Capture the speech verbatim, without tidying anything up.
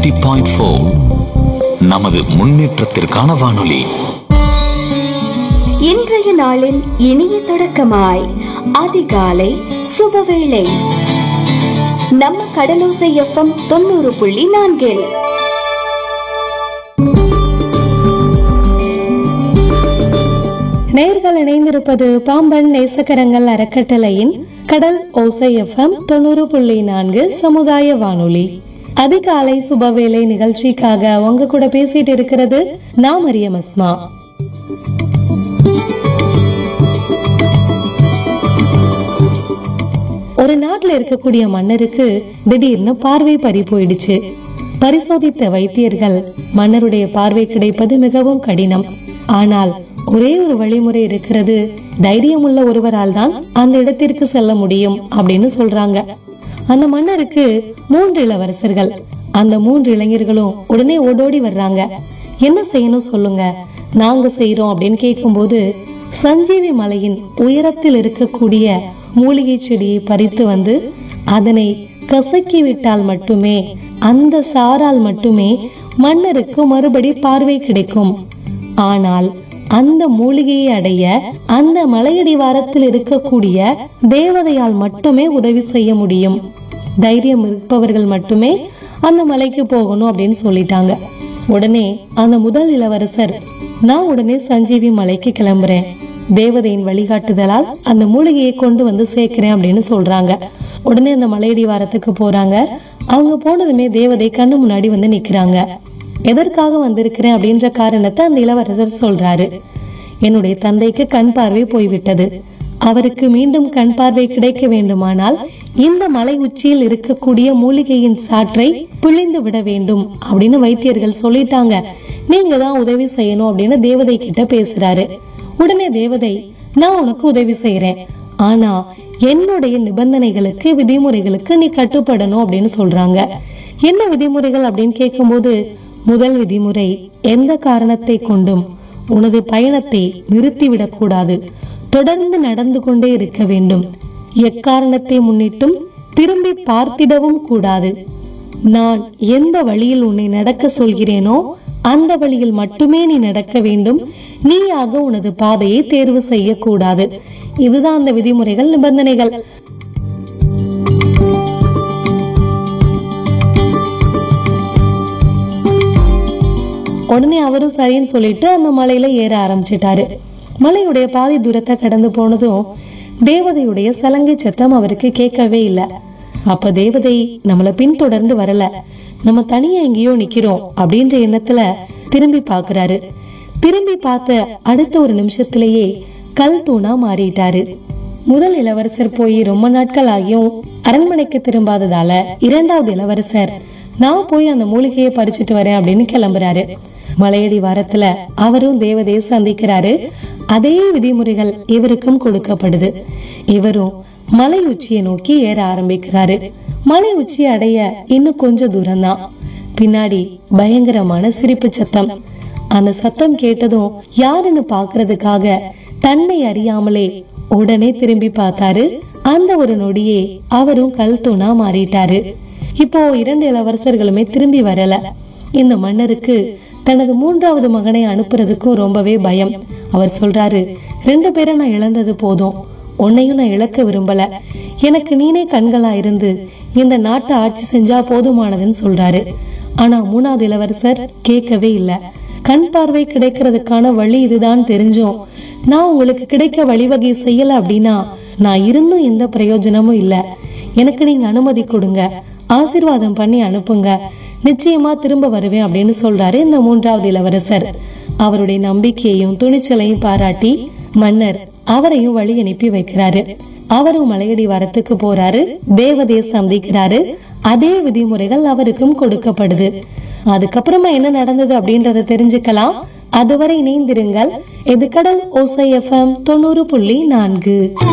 Ninety point four நமது முன்னேற்றத்திற்கான வானொலி. இன்றைய நாளின் இனிய தொடக்கமாய் அதிகாலை சுபவேளை நம்ம கடலோசை எஃப்எம் தொண்ணூறு புள்ளி நான்கில் நேயர்கள் இணைந்திருப்பது பாம்பன் நேசக்கரங்கள் அறக்கட்டளையின் கடல் ஓசை எஃப்எம் தொண்ணூறு புள்ளி நான்கு சமுதாய வானொலி. அதிகாலை சுபவேளை நிகழ்ச்சிக்காக உங்க கூட பேசிட்டு இருக்கிறது நான் மரியம் அஸ்மா. ஒரு நாட்டுல இருக்கக்கூடிய மன்னருக்கு திடீர்னு பார்வை பறி போயிடுச்சு. பரிசோதித்த வைத்தியர்கள் மன்னருடைய பார்வை கிடைப்பது மிகவும் கடினம், ஆனால் ஒரே ஒரு வழிமுறை இருக்கிறது, தைரியம் உள்ள ஒருவரால் தான் அந்த இடத்திற்கு செல்ல முடியும் அப்படின்னு சொல்றாங்க. அந்த மன்னருக்கு மூன்று இளவரசர்கள். அந்த மூன்று இளைஞர்களும் உடனே ஓடோடி வர்றாங்க. என்ன செய்யணும் சொல்லுங்க, நாங்க செய்யறோம் அப்படின்னு கேட்கும் போது, சஞ்சீவி மலையின் உயரத்தில் இருக்கக்கூடிய மூலிகை செடியை பறித்து வந்து அதனை கசக்கி விட்டால் மட்டுமே, அந்த சாரால் மட்டுமே மன்னருக்கு மறுபடி பார்வை கிடைக்கும். ஆனால் அந்த மூலிகையை அடைய அந்த மலையடிவாரத்தில் இருக்கக்கூடிய தேவதையால் மட்டுமே உதவி செய்ய முடியும். தைரியம் இருப்பவர்கள் மட்டுமே அந்த மலைக்கு போகணும் அப்படின்னு சொல்லிட்டாங்க. உடனே அந்த முதல் இளவரசர், நான் உடனே சஞ்சீவி மலைக்கு கிளம்புறேன், தேவதையின் வழிகாட்டுதலால் அந்த மூலிகையை கொண்டு வந்து சேர்க்கிறேன் அப்படின்னு சொல்றாங்க. உடனே அந்த மலையடிவாரத்துக்கு போறாங்க. அவங்க போனதுமே தேவதை கண்ணு முன்னாடி வந்து நிக்கிறாங்க. எதற்காக வந்திருக்கிறேன் அப்படின்ற காரணத்தை அந்த இளவரசர் சொல்றாரு. என்னுடைய தந்தைக்கு கண் பார்வை போய்விட்டது, அவருக்கு மீண்டும் கண் பார்வை கிடைக்க வேண்டுமானால் இந்த மலை உச்சியில் இருக்கக்கூடிய மூலிகையின் சாற்றை பிழிந்து விட வேண்டும் அப்படின்னு வைத்தியர்கள் சொல்லிட்டாங்க. நீங்க தான் உதவி செய்யணும் அப்படின்னு தேவதை கிட்ட பேசுறாரு. உடனே தேவதை, நான் உனக்கு உதவி செய்யறேன், ஆனா என்னுடைய நிபந்தனைகளுக்கு விதிமுறைகளுக்கு நீ கட்டுப்படணும் அப்படின்னு சொல்றாங்க. என்ன விதிமுறைகள் அப்படின்னு கேட்கும் போது, முதல் விதிமுறை, எந்த காரணத்தை கொண்டும் உனது பயணத்தை நிறுத்திவிடக் கூடாது, தொடர்ந்து நடந்து கொண்டே இருக்க வேண்டும், எக்காரணத்தை முன்னிட்டும் திரும்பி பார்த்திடவும் கூடாது, நான் எந்த வழியில் உன்னை நடக்க சொல்கிறேனோ அந்த வழியில் மட்டுமே நீ நடக்க வேண்டும், நீயாக உனது பாதையை தேர்வு செய்ய கூடாது. இதுதான் அந்த விதிமுறைகள், நிபந்தனைகள். உடனே அவரும் சரின்னு சொல்லிட்டு அந்த மலையில ஏற ஆரம்பிச்சிட்டாரு. மலையுடைய பாதி தூரத்தை கடந்து போனதும் தேவதையுடைய சலங்கை சத்தம் அவருக்கு கேட்கவே இல்லை. அப்ப தேவதை நம்மள பின்தொடர்ந்து வரல, நம்ம தனியா எங்கேயோ நிக்கிறோம் அப்படின்ற எண்ணத்துல திரும்பி பாக்குறாரு. திரும்பி பார்த்த அடுத்த ஒரு நிமிஷத்திலேயே கல் தூணா மாறிட்டாரு. முதல் இளவரசர் போய் ரொம்ப நாட்கள் ஆகியும் அரண்மனைக்கு திரும்பாததால இரண்டாவது இளவரசர், நான் போய் அந்த மூலிகையை பறிச்சுட்டு வரேன் அப்படின்னு கிளம்புறாரு. மலையடி வாரத்துல அவரும் தேவதையை சந்திக்கிறாரு. அதே விதிமுறைகள் இவருக்கும் கொடுக்கப்படுது. இவரும் மலை உச்சியை நோக்கி ஏற ஆரம்பிக்கிறாரு. மலை உச்சியை அடைய இன்னும் கொஞ்ச தூரம் தான். பின்னாடி பயங்கரமான சிரிப்பு சத்தம். அந்த சத்தம் கேட்டதும் யாருன்னு பாக்குறதுக்காக தன்னை அறியாமலே உடனே திரும்பி பார்த்தாரு. அந்த ஒரு நொடியே அவரும் கல் தூணா மாறிட்டாரு. இப்போ இரண்டு இளவரசர்களுமே திரும்பி வரல. இந்த மன்னருக்கு தனது மூன்றாவது மகனை அனுப்புறதுக்கும் ரொம்பவே பயம். அவர் சொல்றாரு, ரெண்டு பேரை நான் இழந்தது போதும், உன்னையும் நான் இழக்க விரும்பல, எனக்கு நீனே கண்களா இருந்து இந்த நாட்டை ஆட்சி செஞ்சா போதுமானதுன்னு சொல்றாரு. ஆனா மூணாவது இளவரசர் கேட்கவே இல்லை. கண் பார்வை கிடைக்கிறதுக்கான வழி இதுதான் தெரிஞ்சும் நான் உங்களுக்கு கிடைக்க வழிவகை செய்யல அப்படின்னா நான் இருந்தும் எந்த பிரயோஜனமும் இல்ல, எனக்கு நீங்க அனுமதி கொடுங்க, ஆசீர்வாதம் பண்ணி அனுப்புங்க, நிச்சயமா திரும்ப வருவேன் அப்படின்னு சொல்றாரு இந்த மூன்றாவது இளவரசர். அவருடைய நம்பிக்கையையும் துணிச்சலையும் பாராட்டி மன்னர் அவரையும் வழி அனுப்பி வைக்கிறாரு. அவரும் மலையடி வரத்துக்கு போறாரு, தேவதையை சந்திக்கிறாரு. அதே விதிமுறைகள் அவருக்கும் கொடுக்கப்படுது. அதுக்கப்புறமா என்ன நடந்தது அப்படின்றத தெரிஞ்சுக்கலாம். அதுவரை இணைந்திருங்கள். இது கடல் ஓசை எஃப்எம் தொண்ணூறு புள்ளி நான்கு.